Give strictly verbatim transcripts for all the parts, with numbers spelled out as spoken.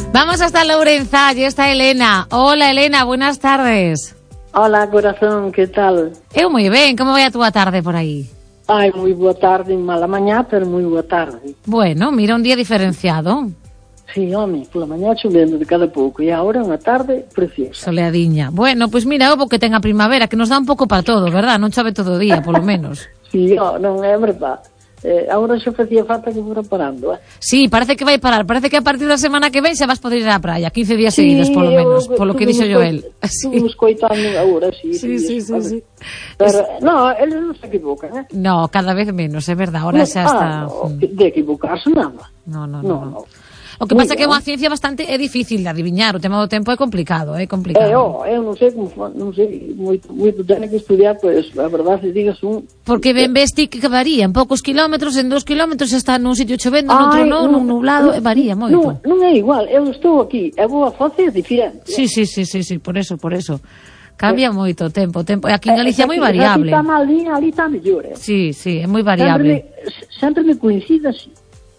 Vamos hasta Lourenza, allí está Elena. Hola, Elena, buenas tardes. Hola, corazón, que tal? Eu moi ben, como vai a túa tarde por aí? Ai, moi boa tarde, mala mañá, pero moi boa tarde. Bueno, mira, un día diferenciado. Sí, home, pola mañá chovendo de cada pouco e agora unha tarde preciosa. Soleadiña. Bueno, pois pues mira, o que ten a primavera, que nos dá un pouco para todo, verdad? Non chove todo o día, polo menos. Sí, oh, non é verdade. Eh, agora xa facía falta que fora parando, eh? Sí, parece que vai parar, parece que a partir da semana que ven xa vas poder ir á praia, quince días sí, seguidos, polo menos, eu, polo que dixo Joel. Sí, estuvimos coitando agora, sí. Sí, sí, sí, sí, sí. Pero, es... no, eles non se equivocan, eh? No, cada vez menos, é verdade, ahora no, xa está... Ah, no, de equivocarse nada. No, no, no. no, no. no. O que pasa é que é unha ciencia bastante é difícil de adiviñar, o tema do tempo é complicado, é complicado. Eh, oh, eu non sei como, non sei, moito, moito ten que estudiar, pois, a verdade, se digas un... Porque ben ves ti que varía, en poucos kilómetros, en dos kilómetros está nun sitio chovendo, noutro non, nun nublado, non, varía moito. Non, non é igual, eu estou aquí, e vou a Foce é diferente. Sí, sí, sí, sí, sí, por eso, por eso. Cambia eh, moito o tempo, tempo. Aquí en Galicia é moi variable. Aquí está mal, ali está mellor, eh? Sí, sí, é moi variable. Sempre me, sempre me coincide así.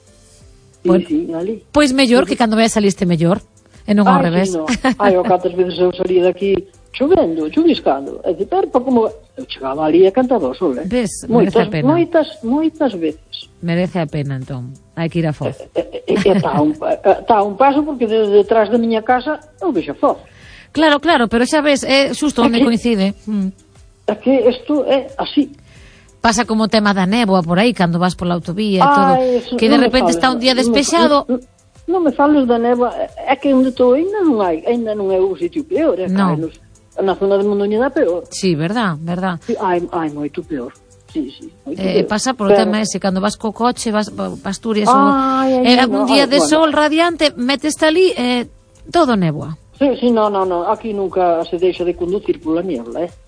Sí, bueno, sí, ali. Pois mellor que cando veas saliste mellor, e non ao Ay, revés. Sí, no. Ai, o cantas veces eu salía daqui chovendo, chuviscando. E de pero como eu chegaba ali e cantaba o sol, eh? Ves, moitas, merece a pena. Moitas, moitas veces. Merece a pena, entón. Hai que ir a Foz. E está un, tá un paso porque desde detrás da miña casa eu vexo a Foz. Claro, claro, pero xa ves, é xusto onde coincide. Mm. É que isto é así. Pasa como o tema da néboa por aí, cando vas pola autovía e ah, todo, eso, que de repente está un día despexado. Non, non, non me fales da néboa, é que onde estou ainda non hai, ainda non é o sitio peor, é no. que nos, na zona de Mondoñeda peor. Sí, verdad, verdad. Sí, hai, hai moito peor. Sí, sí, moito eh, peor. Pasa por o pero... tema ese, cando vas co coche, vas pa Asturias, ai, ou era un no, día ai, de bueno. sol radiante, meteste ali, eh, todo néboa. Sí, sí, no, no, no, aquí nunca se deixa de conducir pola niebla, eh?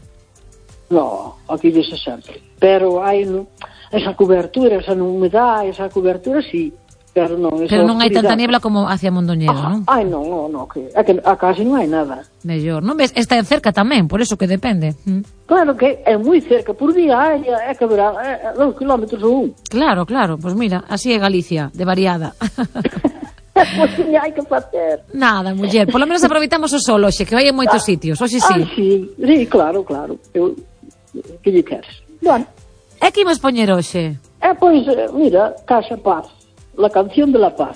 No, aquí dice sempre. Pero hai no, esa cobertura, esa humedade, esa cobertura, sí. Pero non, esa pero non hai oscuridade. tanta niebla como hacia Mondoñedo, ah, non? Ai, non, non, no, que, é que a casi non hai nada. Mellor, non ves? Está cerca tamén, por eso que depende. Mm. Claro que é moi cerca, por día hai, é que haberá é, dous kilómetros ou un. Claro, claro, pois pues mira, así é Galicia, de variada. Pois pues, hai que facer. Nada, muller, polo menos aproveitamos o sol hoxe, que vai en moitos ah, sitios, hoxe sí. Ah, sí, sí, claro, claro. Eu, que lle queres? Bueno. É que imos poñer hoxe? É, pois, mira, Casa Paz, la canción de la paz.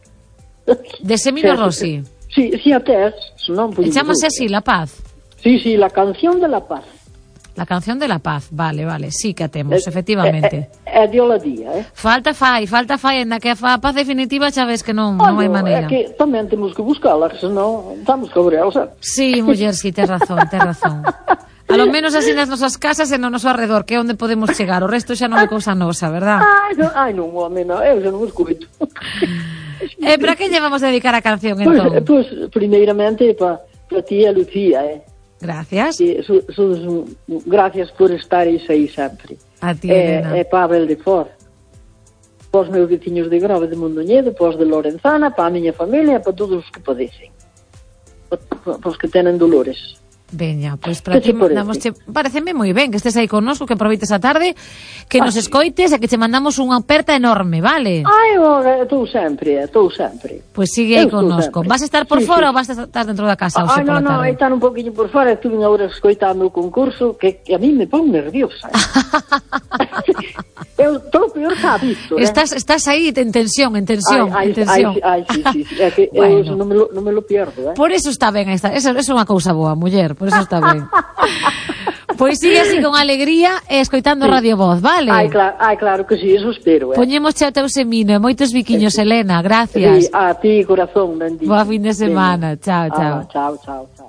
De Semino Rossi. Sí, sí, até, senón... E chamase así, La Paz? Sí, sí, la canción de la paz. La canción de la paz, vale, vale, sí que a temos, eh, efectivamente. É eh, eh, de Oladía, eh? Falta fai, falta fai, en que a paz definitiva xa ves que non, oh, non hai maneira. É que tamén temos que buscala, senón estamos cabreados, eh? Sí, muller, sí, tes razón, tes razón. A lo menos así nas nosas casas e no noso arredor, que é onde podemos chegar, o resto xa non é cousa nosa, verdad? Ai, non, ai, non, home, non, eu xa non escuito. E para que lle vamos a dedicar a canción, pues, entón? Pois, pues, primeiramente, para pa ti e Lucía, eh? Gracias. Sí, so, so, so, gracias por estares aí sempre. A ti, Elena. É eh, para Abel de Foz, para os meus veciños de Grove de Mondoñedo, para os de Lorenzana, para a miña familia, para todos os que padecen, para, para os que tenen dolores. Veña, pois para ti mandamos che... Pareceme moi ben que estés aí connosco, que aproveites a tarde, que ah, nos escoites e que che mandamos unha aperta enorme, vale? Ai, estou sempre, estou sempre. Pois sigue aí connosco. Vas a estar por sí, fora sí. Ou vas a estar dentro da casa hoxe ah, pola no, tarde? Ai, non, estar un poquinho por fora, estuve agora escoitando o concurso, que, que a mí me pon nerviosa. Eu estou peor que a visto, eh? Estás, estás aí en tensión, en tensión, ai, ai, en tensión. Ai, ai, sí, sí, sí, é que bueno. Eu non me, lo, non me lo pierdo, eh? Por eso está ben, esta, eso, eso é unha cousa boa, muller, por eso está ben. Pois sigue así con alegría e escoitando sí. Radio Voz, vale? Ai, claro, ai, claro que sí, eso espero, eh? Poñemos che o teu semino e moitos biquiños, Elena, gracias. Sí, a ti, corazón, bendito. Boa fin de semana, chao, chao. Ah, chao, chao, chao.